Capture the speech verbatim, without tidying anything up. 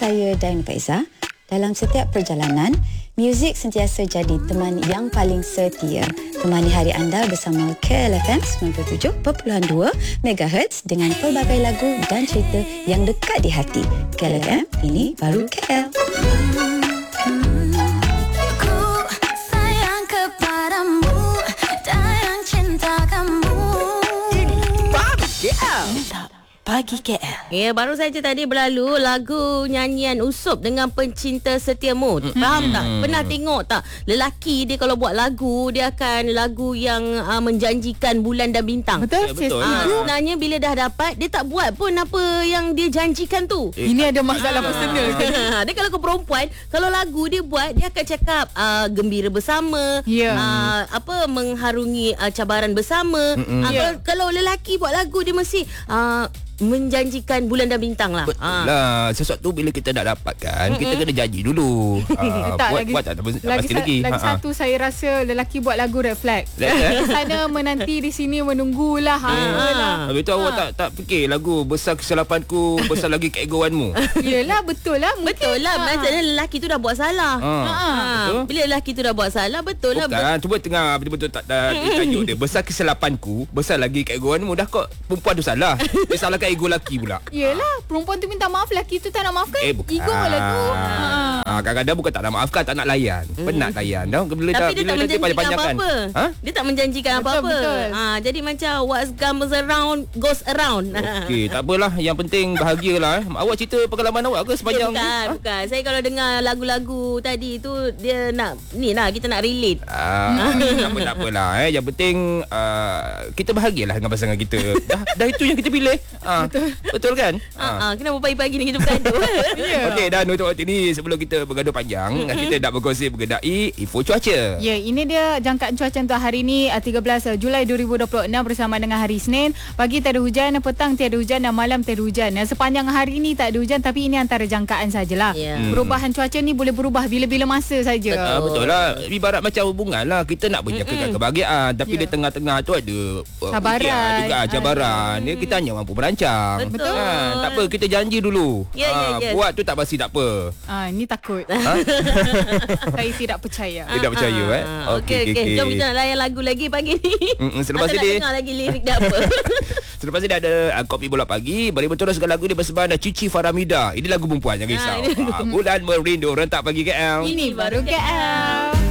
saya Dain Faiza. Dalam setiap perjalanan, muzik sentiasa jadi teman yang paling setia. Temani hari anda bersama K L F M sembilan puluh tujuh perpuluhan dua megahertz dengan pelbagai lagu dan cerita yang dekat di hati. K L F M, ini baru K L. Pagi K L. Ya, baru saja tadi berlalu lagu nyanyian Usop dengan Pencinta Setiamu. Hmm. Faham tak? Pernah tengok tak? Lelaki dia kalau buat lagu, dia akan lagu yang uh, menjanjikan bulan dan bintang. Betul, ya, betul. Uh, sebenarnya bila dah dapat, dia tak buat pun apa yang dia janjikan tu. Eh, Ini ada masalah personal. Dia kalau ke perempuan, kalau lagu dia buat, dia akan cakap uh, gembira bersama, yeah. uh, apa mengharungi uh, cabaran bersama. Uh, Yeah. kalau, kalau lelaki buat lagu, dia mesti uh, menjanjikan bulan dan bintang lah. Betul lah. Sesuatu bila kita nak dapatkan, mm-hmm. kita kena janji dulu. uh, tak, buat, lagi, buat tak, tak, tak lagi, pasti lagi. Lagi Ha-ha. satu saya rasa lelaki buat lagu red flag. Red flag? Sana menanti di sini menunggulah. Ha, lah. Habis tu awak tak tak fikir lagu besar kesilapanku, besar lagi keegoanmu. Yelah, betul lah. Mungkin. Betul lah. Maksudnya lelaki tu dah buat salah. Ha. Ha. Betul. Bila lelaki tu dah buat salah, betul lah. Bukan, cuba tengah betul-betul tak tak tajuk dia. Besar kesilapanku, besar lagi keegoanmu. Dah kok perempuan tu salah. Dia salahkan ego lelaki pula. Yelah, perempuan tu minta maaf, lelaki tu tak nak maafkan. Eh, bukan. Ego lagu. Ha. Ha, kadang-kadang bukan tak nak maafkan, tak nak layan. Hmm. Penat layan. Dah bila Tapi dah, dia bila tak dah menjanjikan panjang-panjangkan. apa-apa. Ha? Dia tak menjanjikan Betul, apa-apa. betul. Ha, jadi macam what comes around goes around. Okey, tak apalah. Yang penting bahagialah. Eh. Awak cerita pengalaman awak ke sepanjang bukan, ni? Ha? bukan. Saya kalau dengar lagu-lagu tadi tu, dia nak, ni lah, kita nak relate. Ah, tak apa, tak apalah. Eh. Yang penting uh, kita bahagialah dengan pasangan kita. Dah, dah itu yang kita pilih. Ah, betul. Betul kan? Ha, ha, kenapa pagi-pagi ni kita bergaduh? Yeah. Okey, dan untuk waktu ni sebelum kita bergaduh panjang, kita nak berkongsi mengenai info cuaca. Ya, ini dia jangkaan cuaca untuk hari ini tiga belas Julai dua ribu dua puluh enam bersama dengan hari Isnin. Pagi tak ada hujan, petang tiada hujan dan malam tiada hujan. Sepanjang hari ini tak ada hujan, tapi ini antara jangkaan sajalah. Ya. Hmm. Perubahan cuaca ni boleh berubah bila-bila masa saja. Ah, betul lah. Ibarat macam hubungan lah. Kita nak menjaga kebahagiaan, tapi Ya. di tengah-tengah tu ada uh, Cabaran. ujian juga, cabaran. Ya, kita hanya mampu merancang. Betul. Kan? Tak apa, kita janji dulu. Ya, ya, Ah, ya. Buat tu tak pasti tak apa. Ah, ini takut. Ha? Saya tidak percaya. Tidak percaya eh. Ah, Okey, okey. Jom kita nak layan lagu lagi pagi ni. Mm-mm, selepas Atau nak ini- dengar lagi lirik dia apa. Selepas ni ada uh, Kopi Bola Pagi. Beri berteruskan lagu ni bersama dengan Cici Faramida. Ini lagu perempuan, jangan risau. ini lagu Ah, Bulan Merindu rentak pagi K L. Ini baru K L.